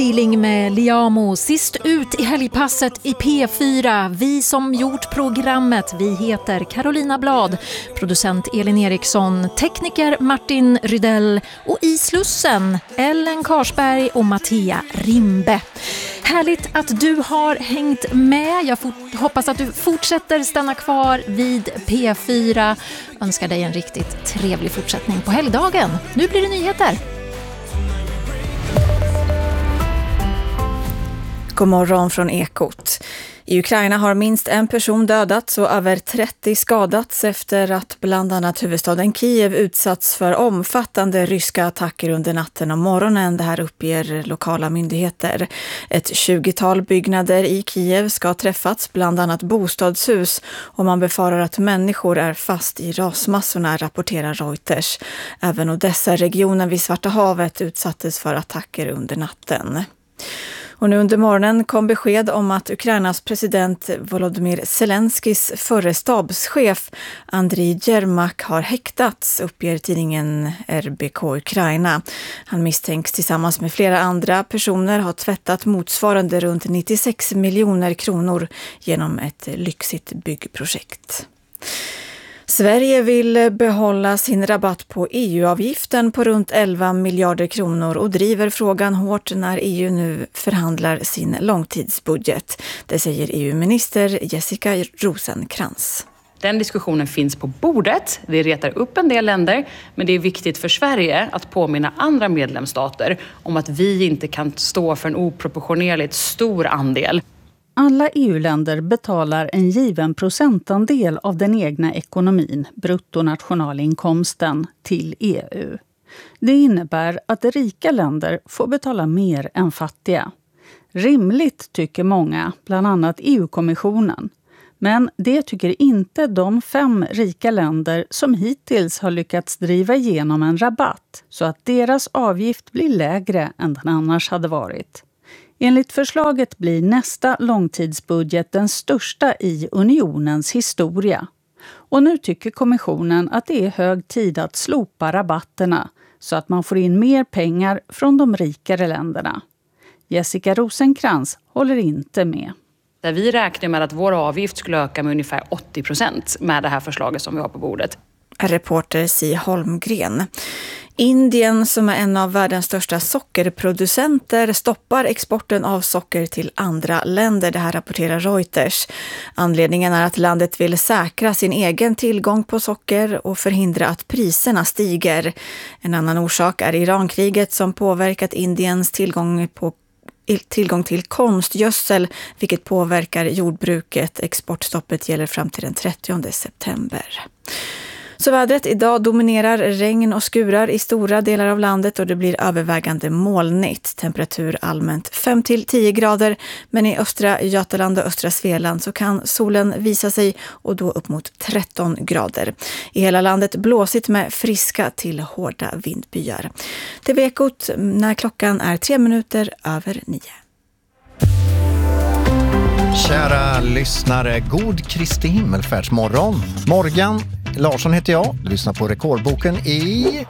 Feeling med Liamo, sist ut i helgpasset i P4. Vi som gjort programmet, vi heter Carolina Blad, producent Elin Eriksson, tekniker Martin Rydell och i Slussen Ellen Karsberg och Mattia Rimbe. Härligt att du har hängt med. Jag hoppas att du fortsätter stanna kvar vid P4. Önskar dig en riktigt trevlig fortsättning på helgdagen. Nu blir det nyheter. God morgon från Ekot. I Ukraina har minst en person dödats och över 30 skadats efter att bland annat huvudstaden Kiev utsatts för omfattande ryska attacker under natten och morgonen. Det här uppger lokala myndigheter. Ett 20-tal byggnader i Kiev ska ha träffats, bland annat bostadshus, och man befarar att människor är fast i rasmassorna, rapporterar Reuters. Även Odessa-regionen vid Svarta havet utsattes för attacker under natten. Och nu under morgonen kom besked om att Ukrainas president Volodymyr Zelenskis förre stabschef Andriy Yermak har häktats, uppger tidningen RBK Ukraina. Han misstänks tillsammans med flera andra personer ha tvättat motsvarande runt 96 miljoner kronor genom ett lyxigt byggprojekt. Sverige vill behålla sin rabatt på EU-avgiften på runt 11 miljarder kronor och driver frågan hårt när EU nu förhandlar sin långtidsbudget. Det säger EU-minister Jessica Rosencrantz. Den diskussionen finns på bordet, det retar upp en del länder, men det är viktigt för Sverige att påminna andra medlemsstater om att vi inte kan stå för en oproportionerligt stor andel. Alla EU-länder betalar en given procentandel av den egna ekonomin, bruttonationalinkomsten, till EU. Det innebär att rika länder får betala mer än fattiga. Rimligt tycker många, bland annat EU-kommissionen. Men det tycker inte de 5 rika länder som hittills har lyckats driva igenom en rabatt så att deras avgift blir lägre än den annars hade varit. Enligt förslaget blir nästa långtidsbudget den största i unionens historia. Och nu tycker kommissionen att det är hög tid att slopa rabatterna så att man får in mer pengar från de rikare länderna. Jessica Rosencrantz håller inte med. Där vi räknar med att vår avgift skulle öka med ungefär 80% med det här förslaget som vi har på bordet. Reporter Si Holmgren. Indien, som är en av världens största sockerproducenter, stoppar exporten av socker till andra länder. Det här rapporterar Reuters. Anledningen är att landet vill säkra sin egen tillgång på socker och förhindra att priserna stiger. En annan orsak är Irankriget som påverkat Indiens tillgång till konstgödsel, vilket påverkar jordbruket. Exportstoppet gäller fram till den 30 september. Så vädret idag dominerar regn och skurar i stora delar av landet och det blir övervägande molnigt. Temperatur allmänt 5-10 grader, men i östra Götaland och östra Svealand så kan solen visa sig och då upp mot 13 grader. I hela landet blåsigt med friska till hårda vindbyar. Det är Ekot när klockan är 3:03. Kära lyssnare, god Kristi himmelfärdsmorgon. Morgan Larsson heter jag, du lyssnar på Rekordboken i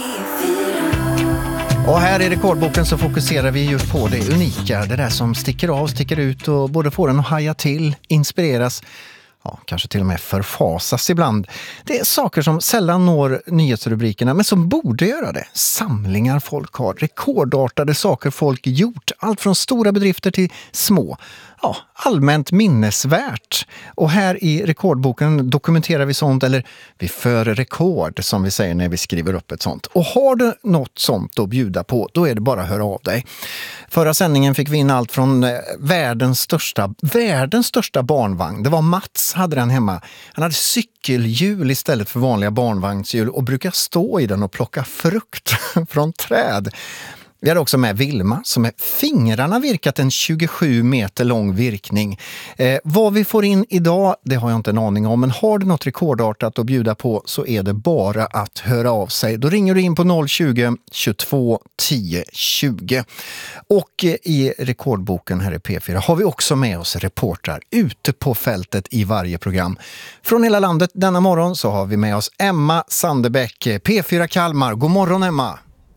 P4. Och här i Rekordboken så fokuserar vi just på det unika, det där som sticker ut och både får en att haja till, inspireras, ja, kanske till och med förfasas ibland. Det är saker som sällan når nyhetsrubrikerna men som borde göra det. Samlingar folk har, rekordartade saker folk gjort, allt från stora bedrifter till små. Ja, allmänt minnesvärt. Och här i Rekordboken dokumenterar vi sånt, eller vi för rekord som vi säger när vi skriver upp ett sånt. Och har du något sånt att bjuda på, då är det bara att höra av dig. Förra sändningen fick vi in allt från världens största barnvagn. Det var Mats hade den hemma. Han hade cykelhjul istället för vanliga barnvagnshjul och brukar stå i den och plocka frukt från träd. Vi hade också med Vilma som med fingrarna virkat en 27 meter lång virkning. Vad vi får in idag, det har jag inte en aning om. Men har du något rekordartat att bjuda på så är det bara att höra av sig. Då ringer du in på 020 22 10 20. Och i Rekordboken här i P4 har vi också med oss reportrar ute på fältet i varje program. Från hela landet denna morgon så har vi med oss Emma Sandebäck, P4 Kalmar. God morgon Emma!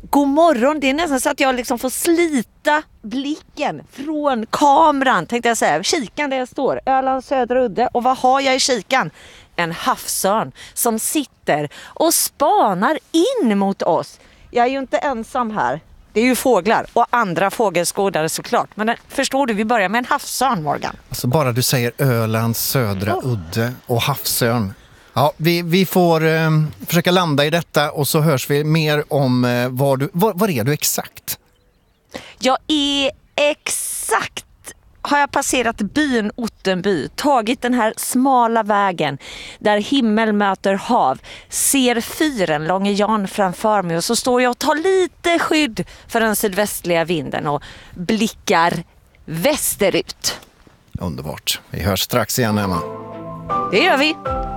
God morgon, det är nästan så att jag liksom får slita blicken från kameran, tänkte jag säga. Kikan där jag står, Ölands södra udde. Och vad har jag i kikan? En havsörn som sitter och spanar in mot oss. Jag är ju inte ensam här. Det är ju fåglar och andra fågelskådare såklart. Men förstår du, vi börjar med en havsörn, Morgan. Alltså bara du säger Ölands södra udde och havsörn. Ja, vi får försöka landa i detta och så hörs vi mer om var är du exakt? Jag är exakt. Har jag passerat byn Ottenby, tagit den här smala vägen där himmel möter hav, ser fyren Långe Jan framför mig och så står jag och tar lite skydd för den sydvästliga vinden och blickar västerut. Underbart. Vi hörs strax igen, Emma. Det gör vi.